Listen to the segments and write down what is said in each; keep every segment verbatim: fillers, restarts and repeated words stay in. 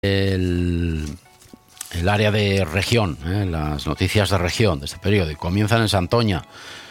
El, el área de región, ¿eh? Las noticias de región de este periódico comienzan en Santoña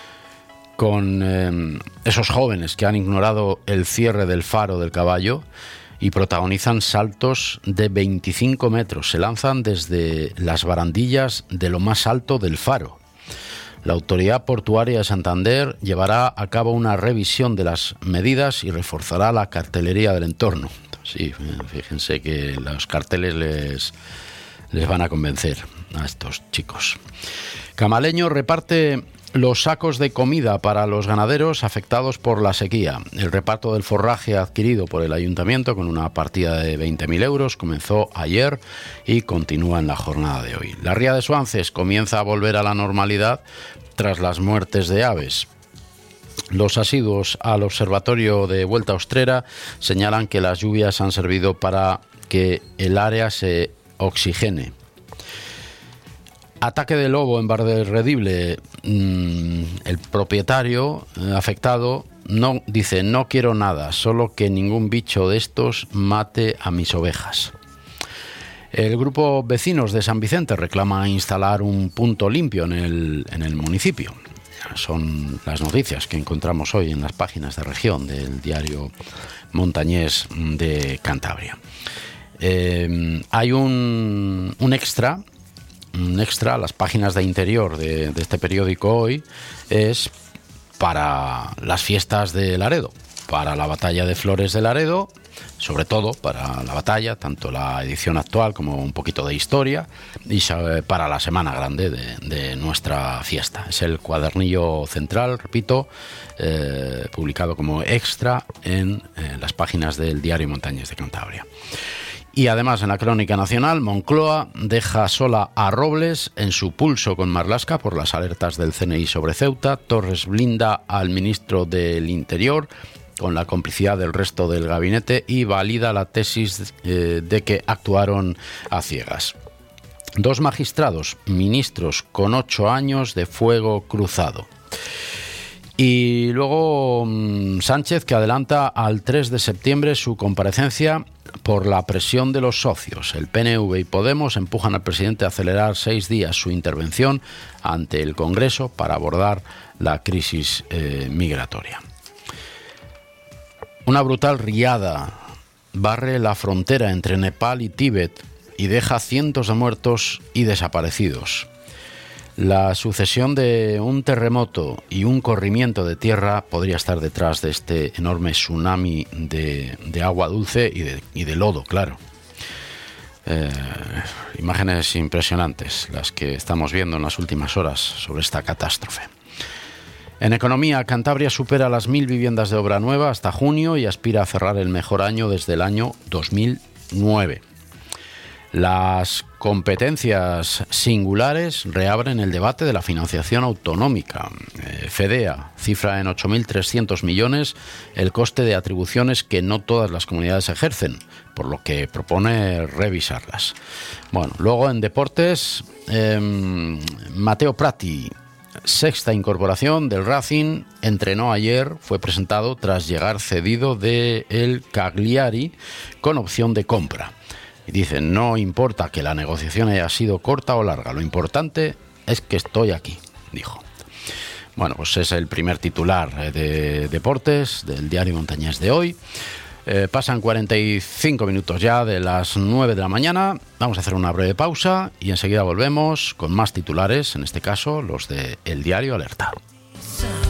con eh, esos jóvenes que han ignorado el cierre del faro del Caballo y protagonizan saltos de veinticinco metros. Se lanzan desde las barandillas de lo más alto del faro. La Autoridad Portuaria de Santander llevará a cabo una revisión de las medidas y reforzará la cartelería del entorno. Sí, fíjense que los carteles les, les van a convencer a estos chicos. Camaleño reparte los sacos de comida para los ganaderos afectados por la sequía. El reparto del forraje adquirido por el ayuntamiento con una partida de veinte mil euros comenzó ayer y continúa en la jornada de hoy. La ría de Suances comienza a volver a la normalidad tras las muertes de aves. Los asiduos al observatorio de Vuelta Ostrera señalan que las lluvias han servido para que el área se oxigene. Ataque de lobo en Valderredible. El propietario afectado no dice: no quiero nada, solo que ningún bicho de estos mate a mis ovejas. El grupo Vecinos de San Vicente reclama instalar un punto limpio en el, en el municipio. Son las noticias que encontramos hoy en las páginas de región del diario montañés de Cantabria. Eh, hay un, un extra, un extra, las páginas de interior de, de este periódico hoy es para las fiestas de Laredo, para la batalla de Flores de Laredo, sobre todo para la batalla, tanto la edición actual como un poquito de historia, y para la Semana Grande de, de nuestra fiesta. Es el cuadernillo central, repito, eh, publicado como extra en eh, las páginas del diario Montañés de Cantabria. Y además en la Crónica Nacional, Moncloa deja sola a Robles en su pulso con Marlaska por las alertas del C N I sobre Ceuta. Torres blinda al ministro del Interior con la complicidad del resto del gabinete y valida la tesis eh, de que actuaron a ciegas. Dos magistrados, ministros con ocho años de fuego cruzado. Y luego Sánchez, que adelanta al tres de septiembre su comparecencia por la presión de los socios. El P N V y Podemos empujan al presidente a acelerar seis días su intervención ante el Congreso para abordar la crisis eh, migratoria. Una brutal riada barre la frontera entre Nepal y Tíbet y deja cientos de muertos y desaparecidos. La sucesión de un terremoto y un corrimiento de tierra podría estar detrás de este enorme tsunami de, de agua dulce y de, y de lodo, claro. Eh, imágenes impresionantes las que estamos viendo en las últimas horas sobre esta catástrofe. En economía, Cantabria supera las mil viviendas de obra nueva hasta junio y aspira a cerrar el mejor año desde el año dos mil nueve. Las competencias singulares reabren el debate de la financiación autonómica. Eh, FEDEA cifra en ocho mil trescientos millones el coste de atribuciones que no todas las comunidades ejercen, por lo que propone revisarlas. Bueno, luego en deportes, eh, Mateo Prati, sexta incorporación del Racing, entrenó ayer, fue presentado tras llegar cedido de el Cagliari con opción de compra. Y dicen: no importa que la negociación haya sido corta o larga, lo importante es que estoy aquí, dijo. Bueno, pues es el primer titular de deportes del diario montañés de hoy. Eh, pasan cuarenta y cinco minutos ya de las nueve de la mañana. Vamos a hacer una breve pausa y enseguida volvemos con más titulares, en este caso los de El Diario Alerta.